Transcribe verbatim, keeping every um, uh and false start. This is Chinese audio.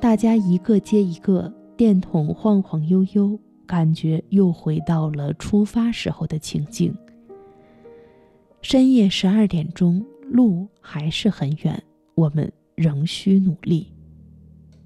大家一个接一个，电筒晃晃悠悠，感觉又回到了出发时候的情境。深夜十二点钟，路还是很远，我们仍需努力。